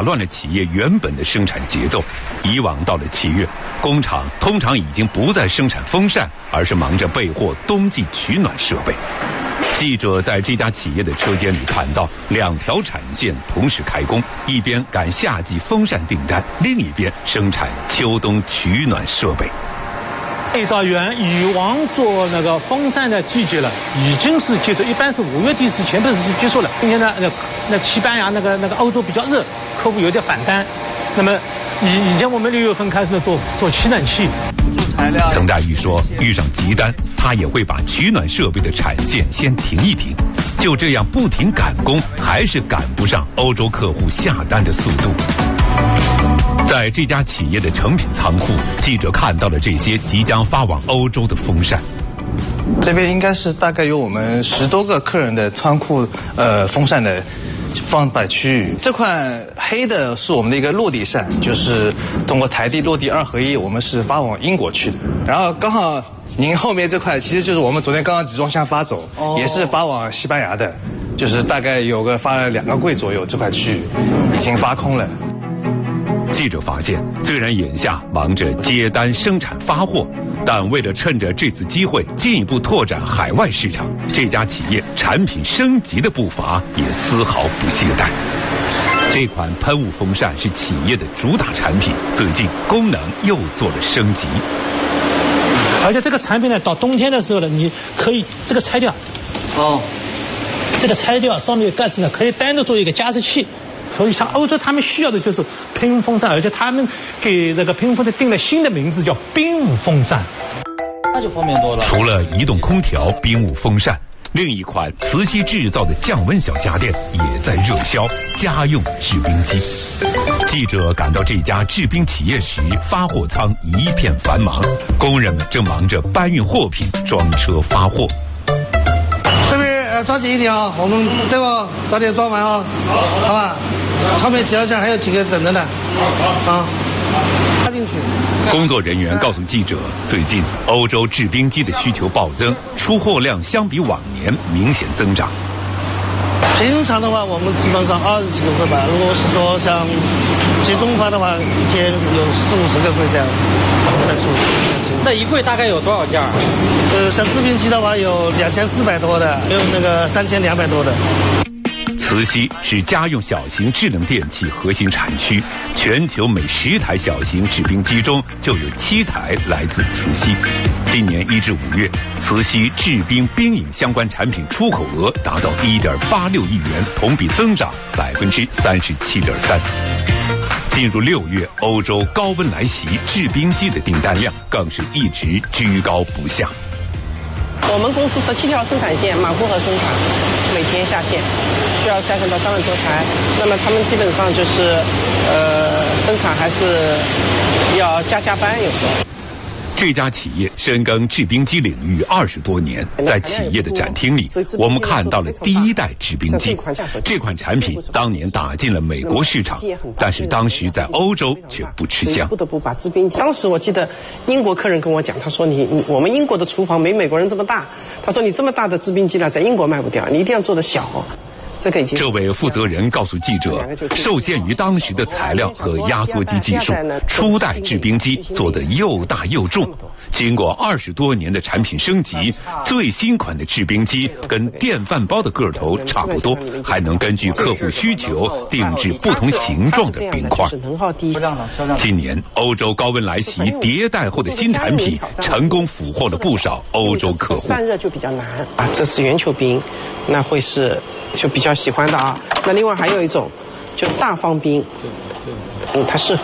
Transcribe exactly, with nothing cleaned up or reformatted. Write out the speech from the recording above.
打乱了企业原本的生产节奏。以往到了七月，工厂通常已经不再生产风扇，而是忙着备货冬季取暖设备。记者在这家企业的车间里看到，两条产线同时开工，一边赶夏季风扇订单，另一边生产秋冬取暖设备。 按照原以往做那个风扇的季节了，已经是结束，一般是五月底是前半是结束了。今天呢，那那西班牙那个那个欧洲比较热，客户有点反单。那么以以前我们六月份开始做做取暖器。 曾大玉说，遇上急单，他也会把取暖设备的产线先停一停。就这样不停赶工，还是赶不上欧洲客户下单的速度。在这家企业的成品仓库，记者看到了这些即将发往欧洲的风扇。 这边应该是大概有我们十多个客人的仓库，呃，风扇的放摆区域。这块黑的是我们的一个落地扇，就是通过台地落地二合一，我们是发往英国去的。然后刚好您后面这块其实就是我们昨天刚刚集装箱发走，哦、也是发往西班牙的，就是大概有个发了两个柜左右，这块区域已经发空了。 记者发现，虽然眼下忙着接单、生产、发货，但为了趁着这次机会进一步拓展海外市场，这家企业产品升级的步伐也丝毫不懈怠。这款喷雾风扇是企业的主打产品，最近功能又做了升级。 而且这个产品呢，到冬天的时候呢，你可以这个拆掉，哦，这个拆掉，上面有盖子呢，可以单独做一个加湿器。所以像欧洲他们需要的就是喷雾风扇，而且他们给这个喷雾风扇定了新的名字叫冰雾风扇， 那就方便多了。 除了移动空调、冰雾风扇，另一款磁吸制造的降温小家电也在热销——家用制冰机。记者赶到这家制冰企业时，发货舱一片繁忙，工人们正忙着搬运货品、装车发货。 这边呃抓紧一点啊，我们对吧？早点装完啊，好吧？后面几号线还有几个等着呢，啊，插进去。 工作人员告诉记者，最近欧洲制冰机的需求暴增，出货量相比往年明显增长。 平常的话，我们基本上二十几个柜吧。如果是说像集中发的话，一天有四五十个柜这样在出。 那一柜大概有多少件？ 呃，像制冰机的话，有两千四百多的，有那个三千两百多的。 磁吸是家用小型智能电器核心产区，全球每十台小型制冰机中就有七台来自磁吸。今年一至五月，磁吸制冰冰饮相关产品出口额达到一点八六亿元，同比增长百分之三十七点三。进入六月，欧洲高温来袭，制冰机的订单量更是一直居高不下。 我们公司十七条生产线马虎河生产，每天下线需要下线到三万多台。那么他们基本上就是呃生产还是要加加班，有时候。 这家企业深耕制冰机领域二十多年，在企业的展厅里，我们看到了第一代制冰机。这款产品当年打进了美国市场，但是当时在欧洲却不吃香。 不得不把制冰机。当时我记得英国客人跟我讲，他说你你我们英国的厨房没美国人这么大，他说你这么大的制冰机呢，在英国卖不掉，你一定要做得小。这个已经。 这位负责人告诉记者，受限于当时的材料和压缩机技术，初代制冰机做得又大又重。经过二十多年的产品升级，最新款的制冰机跟电饭煲的个头差不多，还能根据客户需求定制不同形状的冰块。今年欧洲高温来袭，迭代后的新产品成功俘获了不少欧洲客户。 散热就比较难啊，这是圆球冰，那会是就比较喜欢的啊。那另外还有一种，就大方冰，嗯，它是。